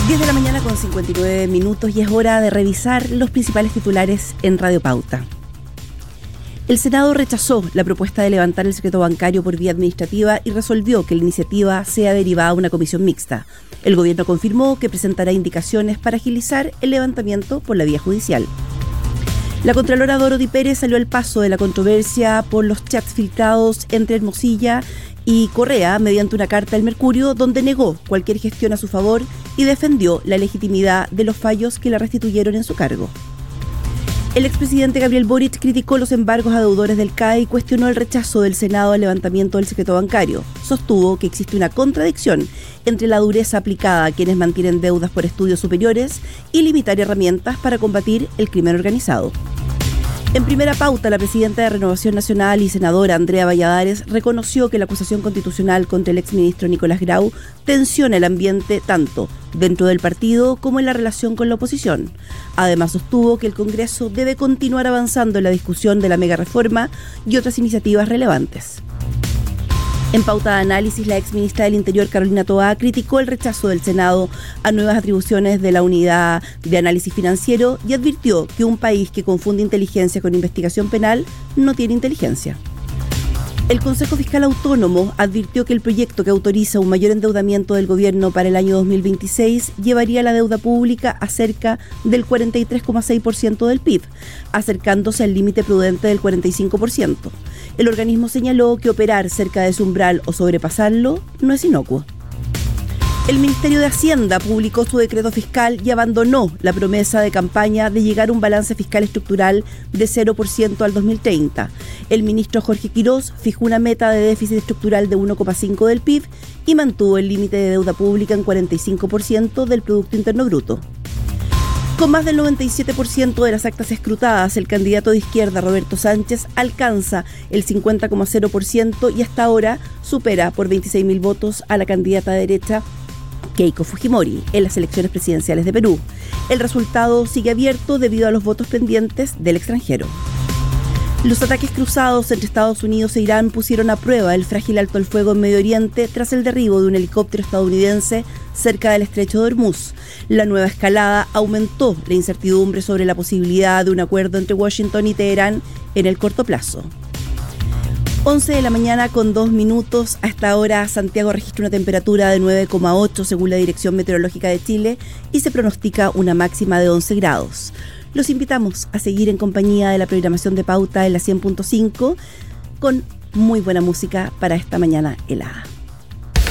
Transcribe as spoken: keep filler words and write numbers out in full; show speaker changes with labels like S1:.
S1: diez de la mañana con cincuenta y nueve minutos y es hora de revisar los principales titulares en Radio Pauta. El Senado rechazó la propuesta de levantar el secreto bancario por vía administrativa y resolvió que la iniciativa sea derivada a una comisión mixta. El gobierno confirmó que presentará indicaciones para agilizar el levantamiento por la vía judicial. La contralora Dorothy Pérez salió al paso de la controversia por los chats filtrados entre Hermosilla y Correa mediante una carta al Mercurio donde negó cualquier gestión a su favor y defendió la legitimidad de los fallos que la restituyeron en su cargo. El expresidente Gabriel Boric criticó los embargos a deudores del C A E y cuestionó el rechazo del Senado al levantamiento del secreto bancario. Sostuvo que existe una contradicción entre la dureza aplicada a quienes mantienen deudas por estudios superiores y limitar herramientas para combatir el crimen organizado. En primera pauta, la presidenta de Renovación Nacional y senadora Andrea Valladares reconoció que la acusación constitucional contra el exministro Nicolás Grau tensiona el ambiente tanto dentro del partido como en la relación con la oposición. Además, sostuvo que el Congreso debe continuar avanzando en la discusión de la megareforma y otras iniciativas relevantes. En pauta de análisis, la exministra del Interior, Carolina Toá, criticó el rechazo del Senado a nuevas atribuciones de la Unidad de Análisis Financiero y advirtió que un país que confunde inteligencia con investigación penal no tiene inteligencia. El Consejo Fiscal Autónomo advirtió que el proyecto que autoriza un mayor endeudamiento del gobierno para el año dos mil veintiséis llevaría la deuda pública a cerca del cuarenta y tres coma seis por ciento del P I B, acercándose al límite prudente del cuarenta y cinco por ciento. El organismo señaló que operar cerca de ese umbral o sobrepasarlo no es inocuo. El Ministerio de Hacienda publicó su decreto fiscal y abandonó la promesa de campaña de llegar a un balance fiscal estructural de cero por ciento al dos mil treinta. El ministro Jorge Quirós fijó una meta de déficit estructural de uno coma cinco del P I B y mantuvo el límite de deuda pública en cuarenta y cinco por ciento del Producto Interno Bruto. Con más del noventa y siete por ciento de las actas escrutadas, el candidato de izquierda, Roberto Sánchez, alcanza el cincuenta coma cero por ciento y hasta ahora supera por veintiséis mil votos a la candidata de derecha, Keiko Fujimori, en las elecciones presidenciales de Perú. El resultado sigue abierto debido a los votos pendientes del extranjero. Los ataques cruzados entre Estados Unidos e Irán pusieron a prueba el frágil alto el fuego en Medio Oriente tras el derribo de un helicóptero estadounidense cerca del estrecho de Hormuz. La nueva escalada aumentó la incertidumbre sobre la posibilidad de un acuerdo entre Washington y Teherán en el corto plazo. once de la mañana con dos minutos. Hasta ahora Santiago registra una temperatura de nueve coma ocho según la Dirección Meteorológica de Chile y se pronostica una máxima de once grados. Los invitamos a seguir en compañía de la programación de Pauta en la cien punto cinco con muy buena música para esta mañana helada.